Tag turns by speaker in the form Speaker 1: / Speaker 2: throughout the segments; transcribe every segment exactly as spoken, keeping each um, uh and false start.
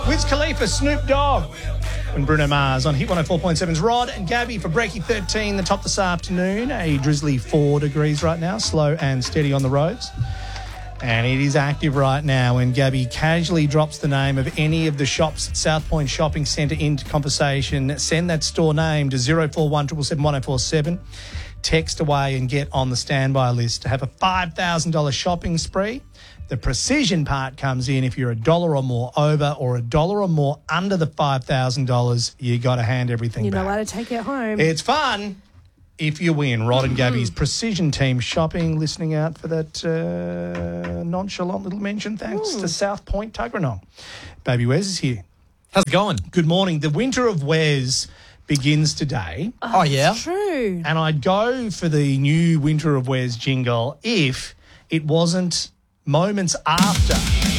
Speaker 1: Wiz Khalifa, Snoop Dogg, and Bruno Mars on Hit one oh four point seven's Rod and Gabby for Breaky thirteen, the top this afternoon. A drizzly four degrees right now, slow and steady on the roads. And it is active right now when Gabby casually drops the name of any of the shops at South Point Shopping Centre into conversation. Send that store name to zero four one seven seven one oh four seven. Text away and get on the standby list to have a five thousand dollars shopping spree. The precision part comes in if you're a dollar or more over or a dollar or more under the five thousand dollars, you got to hand everything
Speaker 2: You're
Speaker 1: back.
Speaker 2: not allowed to take it home.
Speaker 1: It's fun if you win. Rod and Gabby's Precision Team Shopping, listening out for that uh, nonchalant little mention. Thanks
Speaker 2: Ooh.
Speaker 1: to South Point Tuggeranong. Baby Wes is here.
Speaker 3: How's it going?
Speaker 1: Good morning. The winter of Wes begins today.
Speaker 3: Oh, yeah?
Speaker 2: It's true.
Speaker 1: And I'd go for the new Winter of Wes jingle if it wasn't moments after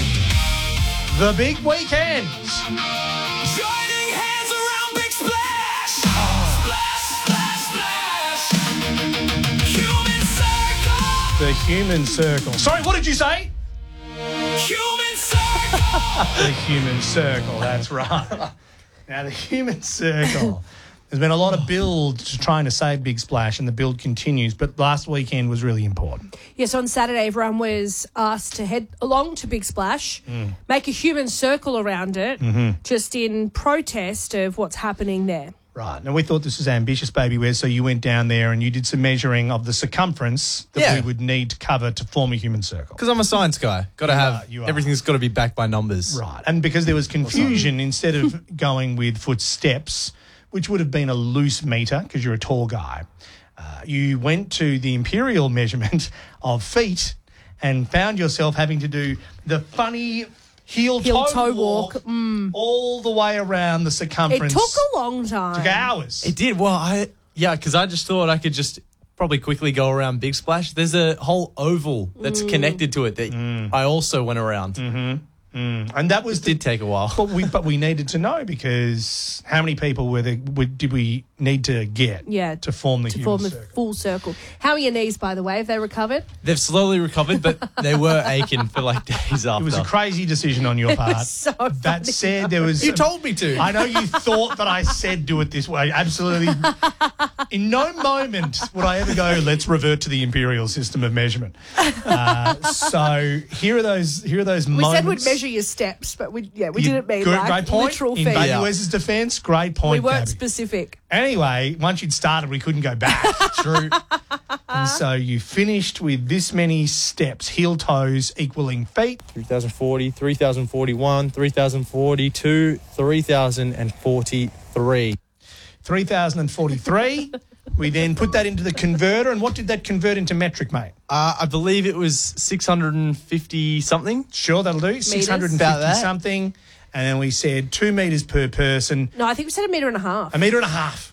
Speaker 1: the big weekend.
Speaker 4: Joining hands around Big Splash. Splash, splash, splash. Human circle.
Speaker 1: The human circle. Sorry, what did you say?
Speaker 4: Human circle.
Speaker 1: The human circle, that's right. Now, the human circle. There's been a lot of build to trying to save Big Splash, and the build continues, but last weekend was really important.
Speaker 2: Yes, on Saturday, everyone was asked to head along to Big Splash,
Speaker 1: Mm.
Speaker 2: make a human circle around it,
Speaker 1: Mm-hmm.
Speaker 2: just in protest of what's happening there.
Speaker 1: Right. Now, we thought this was ambitious, Baby Wes, so you went down there and you did some measuring of the circumference that
Speaker 3: Yeah.
Speaker 1: we would need to cover to form a human circle.
Speaker 3: Because I'm a science guy. Got to
Speaker 1: You
Speaker 3: have,
Speaker 1: are, you are.
Speaker 3: everything's got to be backed by numbers.
Speaker 1: Right. And because there was confusion, instead of going with footsteps, which would have been a loose metre because you're a tall guy, uh, you went to the imperial measurement of feet and found yourself having to do the funny heel-toe
Speaker 2: Heel-toe
Speaker 1: walk,
Speaker 2: walk, mm.
Speaker 1: all the way around the
Speaker 2: It
Speaker 1: circumference.
Speaker 2: took a long time.
Speaker 1: Took hours.
Speaker 3: It did. Well, I yeah, because I just thought I could just probably quickly go around Big Splash. There's a whole oval that's connected to it that I also went around.
Speaker 1: Mm. And that was
Speaker 3: It
Speaker 1: the,
Speaker 3: did take a while.
Speaker 1: but we but we needed to know because how many people were there, were, did we need to get
Speaker 2: Yeah,
Speaker 1: to form the
Speaker 2: to
Speaker 1: human
Speaker 2: form the
Speaker 1: circle?
Speaker 2: full circle. How are your knees, by the way? Have they recovered?
Speaker 3: They've slowly recovered, but they were aching for like days after.
Speaker 1: It was a crazy decision on your part.
Speaker 2: so
Speaker 1: That
Speaker 2: funny.
Speaker 1: said, there was.
Speaker 3: You told me to.
Speaker 1: I know you thought that I said do it this way. Absolutely. In no moment would I ever go, let's revert to the imperial system of measurement. Uh, so here are those. Here are those
Speaker 2: We
Speaker 1: moments.
Speaker 2: said we'd measure your steps, but we yeah we
Speaker 1: You-
Speaker 2: didn't mean
Speaker 1: good,
Speaker 2: like
Speaker 1: great point.
Speaker 2: literal
Speaker 1: In
Speaker 2: feet.
Speaker 1: Baby
Speaker 3: Yeah.
Speaker 1: Wes's defence, great point.
Speaker 2: We weren't
Speaker 1: Gabby.
Speaker 2: specific.
Speaker 1: Anyway, once you'd started, we couldn't go back.
Speaker 3: True.
Speaker 1: And so you finished with this many steps, heel toes equaling feet.
Speaker 5: three thousand forty, three thousand forty-one, three thousand forty-two, three thousand forty-three.
Speaker 1: three thousand forty-three. We then put that into the converter. And what did that convert into metric, mate?
Speaker 3: Uh, I believe it was six hundred fifty something.
Speaker 1: Sure, that'll do. six hundred
Speaker 3: About
Speaker 1: fifty
Speaker 3: that.
Speaker 1: something. And then we said two metres per person,
Speaker 2: No, I think we said a metre and a half.
Speaker 1: a metre and a half.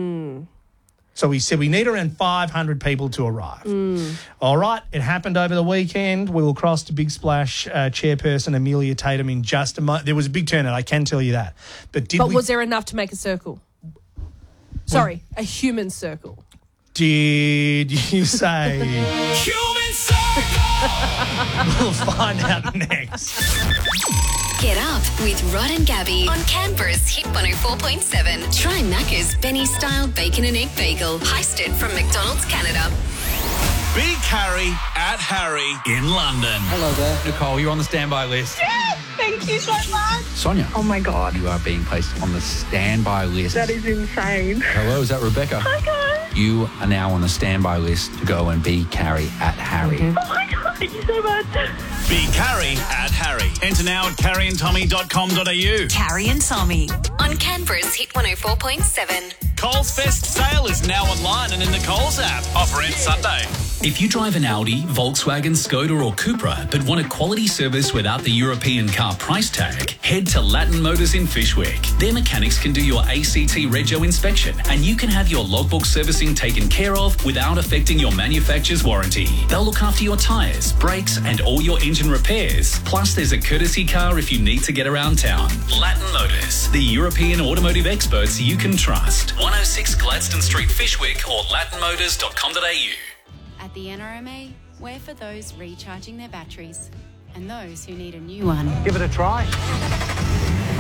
Speaker 1: So we said we need around five hundred people to arrive. All right, it happened over the weekend. We will cross to Big Splash uh, chairperson Amelia Tatum in just a moment. There was a big turnout, I can tell you that. But did
Speaker 2: But
Speaker 1: we?
Speaker 2: was there enough to make a circle? Sorry, a human circle.
Speaker 1: Did you say?
Speaker 4: Human circle.
Speaker 1: We'll find out next.
Speaker 6: Get up with Rod and Gabby on Canberra's Hit one oh four point seven. Try Macca's Benny Style Bacon and Egg Bagel, heisted from McDonald's Canada.
Speaker 4: Big Harry at Harry in London.
Speaker 7: Hello there. Nicole, you're on the standby list.
Speaker 8: Thank you so much.
Speaker 7: Sonia,
Speaker 8: Oh my God,
Speaker 7: you are being placed on the standby list.
Speaker 8: that is insane.
Speaker 7: Hello, is that Rebecca?
Speaker 8: Hi guys.
Speaker 7: You are now on the standby list to go and be Carrie at Harry.
Speaker 8: Oh my God, thank you so much.
Speaker 4: Big Harry at Harry. Enter now at carrie and tommy dot com dot a u.
Speaker 6: Carrie and Tommy on Canberra's Hit one oh four point seven.
Speaker 4: Coles Fest sale is now online and in the Coles app. Offer ends Sunday.
Speaker 9: If you drive an Audi, Volkswagen, Skoda or Cupra but want a quality service without the European car price tag, head to Latin Motors in Fishwick. Their mechanics can do your A C T Rego inspection and you can have your logbook servicing taken care of without affecting your manufacturer's warranty. They'll look after your tyres, brakes and all your engine repairs. Plus there's a courtesy car if you need to get around town. Latin Motors, the European automotive experts you can trust. one oh six Gladstone Street, Fishwick or latin motors dot com dot a u.
Speaker 10: At the N R M A, we're for those recharging their batteries and those who need a new one.
Speaker 7: Give it a try.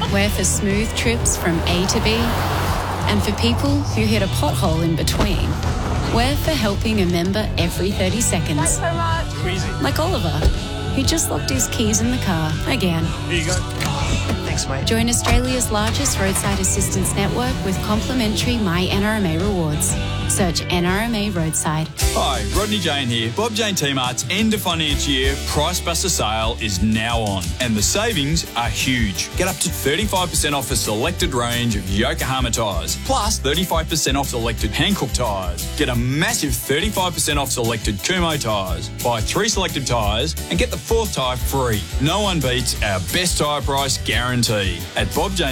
Speaker 10: We're for smooth trips from A to B. And for people who hit a pothole in between, we're for helping a member every thirty seconds.
Speaker 8: Thanks so much.
Speaker 10: Like Oliver, who just locked his keys in the car again.
Speaker 1: Here you go. Thanks, mate.
Speaker 10: Join Australia's largest roadside assistance network with complimentary My N R M A rewards. Search N R M A Roadside.
Speaker 11: Hi, Rodney Jane here. Bob Jane T-Mart's end of financial year Price Buster sale is now on, and the savings are huge. Get up to thirty-five percent off a selected range of Yokohama tyres, plus thirty-five percent off selected Hankook tyres. Get a massive thirty-five percent off selected Kumho tyres. Buy three selected tyres and get the fourth tyre free. No one beats our best tyre price guarantee at Bob Jane.